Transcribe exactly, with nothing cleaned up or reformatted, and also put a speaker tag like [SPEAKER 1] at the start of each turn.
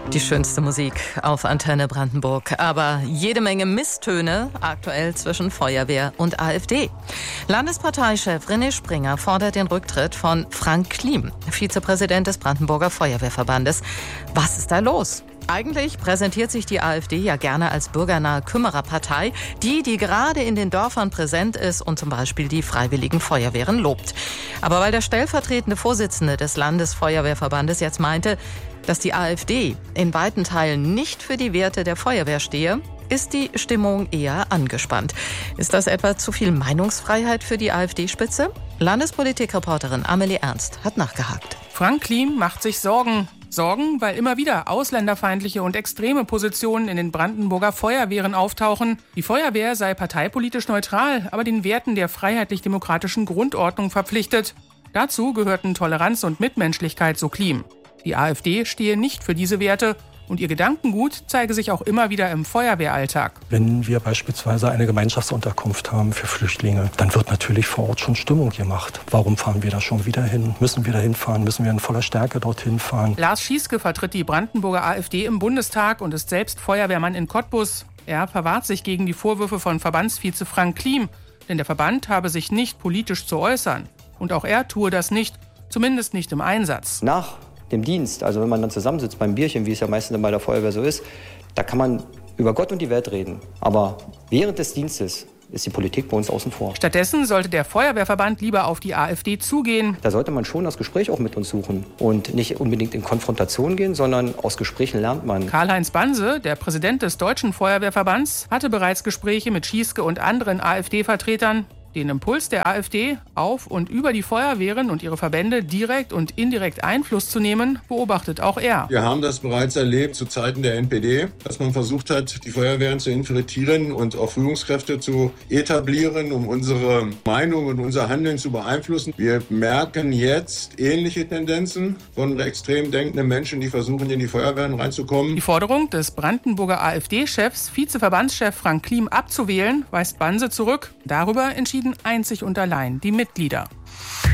[SPEAKER 1] Die schönste Musik auf Antenne Brandenburg, aber jede Menge Misstöne aktuell zwischen Feuerwehr und AfD. Landesparteichef René Springer fordert den Rücktritt von Frank Klim, Vizepräsident des Brandenburger Feuerwehrverbandes. Was ist da los? Eigentlich präsentiert sich die AfD ja gerne als bürgernahe Kümmererpartei, die, die gerade in den Dörfern präsent ist und zum Beispiel die freiwilligen Feuerwehren lobt. Aber weil der stellvertretende Vorsitzende des Landesfeuerwehrverbandes jetzt meinte, dass die AfD in weiten Teilen nicht für die Werte der Feuerwehr stehe, ist die Stimmung eher angespannt. Ist das etwa zu viel Meinungsfreiheit für die AfD-Spitze? Landespolitikreporterin Amelie Ernst hat nachgehakt.
[SPEAKER 2] Frank Klim macht sich Sorgen. Sorgen, weil immer wieder ausländerfeindliche und extreme Positionen in den Brandenburger Feuerwehren auftauchen. Die Feuerwehr sei parteipolitisch neutral, aber den Werten der freiheitlich-demokratischen Grundordnung verpflichtet. Dazu gehörten Toleranz und Mitmenschlichkeit, so Klim. Die AfD stehe nicht für diese Werte und ihr Gedankengut zeige sich auch immer wieder im Feuerwehralltag.
[SPEAKER 3] Wenn wir beispielsweise eine Gemeinschaftsunterkunft haben für Flüchtlinge, dann wird natürlich vor Ort schon Stimmung gemacht. Warum fahren wir da schon wieder hin? Müssen wir da hinfahren? Müssen wir in voller Stärke dorthin fahren?
[SPEAKER 2] Lars Schieske vertritt die Brandenburger AfD im Bundestag und ist selbst Feuerwehrmann in Cottbus. Er verwahrt sich gegen die Vorwürfe von Verbandsvize Frank Klim, denn der Verband habe sich nicht politisch zu äußern. Und auch er tue das nicht, zumindest nicht im Einsatz.
[SPEAKER 4] Nach dem Dienst, also wenn man dann zusammensitzt beim Bierchen, wie es ja meistens bei der Feuerwehr so ist, da kann man über Gott und die Welt reden. Aber während des Dienstes ist die Politik bei uns außen vor.
[SPEAKER 2] Stattdessen sollte der Feuerwehrverband lieber auf die AfD zugehen.
[SPEAKER 4] Da sollte man schon das Gespräch auch mit uns suchen und nicht unbedingt in Konfrontation gehen, sondern aus Gesprächen lernt man.
[SPEAKER 2] Karl-Heinz Banse, der Präsident des Deutschen Feuerwehrverbands, hatte bereits Gespräche mit Schieske und anderen AfD-Vertretern. Den Impuls der AfD, auf und über die Feuerwehren und ihre Verbände direkt und indirekt Einfluss zu nehmen, beobachtet auch er.
[SPEAKER 5] Wir haben das bereits erlebt zu Zeiten der N P D, dass man versucht hat, die Feuerwehren zu infiltrieren und auch Führungskräfte zu etablieren, um unsere Meinung und unser Handeln zu beeinflussen. Wir merken jetzt ähnliche Tendenzen von extrem denkenden Menschen, die versuchen, in die Feuerwehren reinzukommen.
[SPEAKER 2] Die Forderung des Brandenburger AfD-Chefs, Vizeverbandschef Frank Klim abzuwählen, weist Banse zurück. Darüber entschieden einzig und allein die Mitglieder.